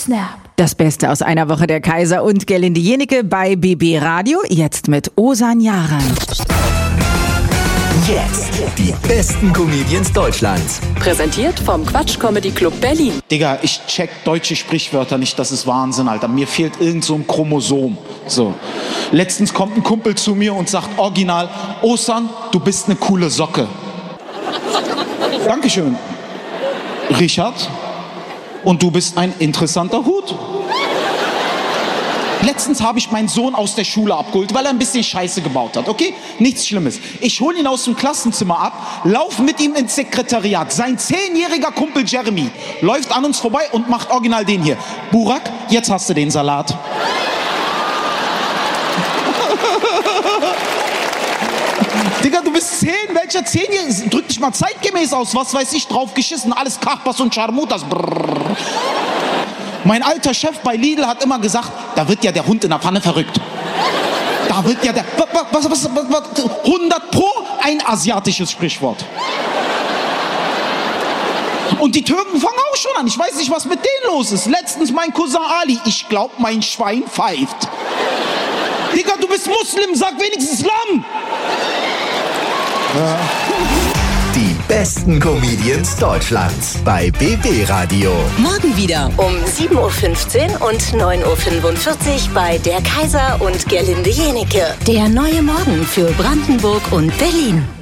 Snap. Das Beste aus einer Woche der Kaiser und Gerlinde Jenike bei BB Radio, jetzt mit Osan Yaran. Jetzt die besten Comedians Deutschlands. Präsentiert vom Quatsch Comedy Club Berlin. Digga, ich check deutsche Sprichwörter nicht, das ist Wahnsinn, Alter. Mir fehlt irgend so ein Chromosom. So. Letztens kommt ein Kumpel zu mir und sagt original, Osan, du bist eine coole Socke. Dankeschön. Richard, und du bist ein interessanter Hut. Letztens habe ich meinen Sohn aus der Schule abgeholt, weil er ein bisschen Scheiße gebaut hat, okay? Nichts Schlimmes. Ich hole ihn aus dem Klassenzimmer ab, laufe mit ihm ins Sekretariat. Sein 10-jähriger Kumpel Jeremy läuft an uns vorbei und macht original den hier. Burak, jetzt hast du den Salat. Digga, du bist 10, welcher 10-Jährige? Drück dich mal zeitgemäß aus, was weiß ich, drauf geschissen, alles Kachbas und Scharmutas. Brrr. Mein alter Chef bei Lidl hat immer gesagt, da wird ja der Hund in der Pfanne verrückt. Da wird ja der... Was 100 Pro ein asiatisches Sprichwort. Und die Türken fangen auch schon an. Ich weiß nicht, was mit denen los ist. Letztens mein Cousin Ali, ich glaub, mein Schwein pfeift. Digga, du bist Muslim, sag wenigstens Islam. Ja. Die besten Comedians Deutschlands bei BB Radio. Morgen wieder um 7.15 Uhr und 9.45 Uhr bei der Kaiser und Gerlinde Jenike. Der neue Morgen für Brandenburg und Berlin.